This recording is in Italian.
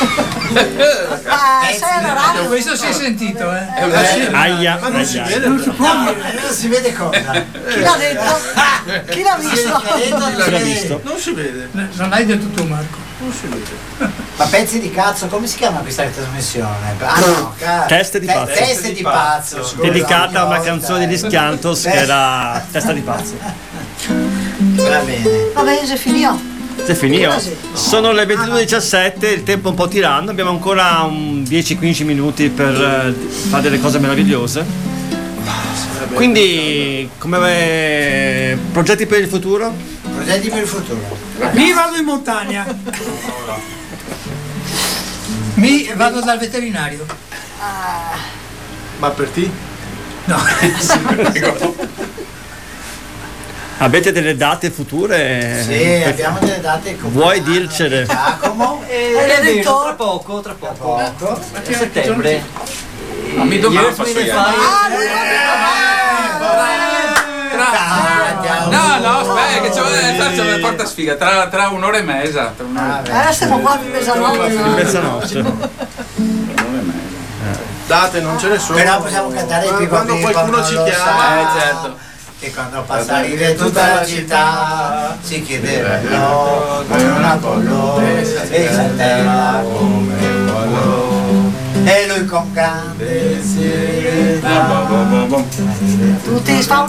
Sei alla radio. Questo si è sentito, eh. È una Aia, Ma non si aia. vede. Non si può dire. Non si vede cosa. Chi l'ha detto? Chi l'ha visto? Chi l'ha visto? Non si vede. Non hai detto tu, Marco. Non si vede. Ma pezzi di cazzo, come si chiama questa trasmissione? Ah no, Teste di pazzo. Teste di pazzo. scusa, Dedicata a una ogni canzone di volta, Schiantos che era Testa di pazzo. Va bene. Vabbè, se finito. Se finito. Sono le 22:17, il tempo è un po' tiranno, abbiamo ancora un 10-15 minuti per fare delle cose meravigliose. Quindi, come progetti per il futuro? Progetti per il futuro. Mi vado in montagna. Mi vado dal veterinario. Ma per te? No. Avete delle date future? Sì, abbiamo delle date con Vuoi dircele? Giacomo L'hai detto? Tra poco. poco. A settembre. Ma mi domanda Years posso with io? the Fire. No, aspetta, che faccio la porta sfiga tra un'ora e mezza. Tra un'ora e Ora stiamo qua a mezzanotte. Mezzanotte. Date, non ce ne sono. Però possiamo cantare il Quando Pippo qualcuno non ci lo chiama. sa. certo. E quando fa salire tutta la città si chiedeva il no come un Apollo e saltella come un Apollo e lui con grande serietà Tutti stavano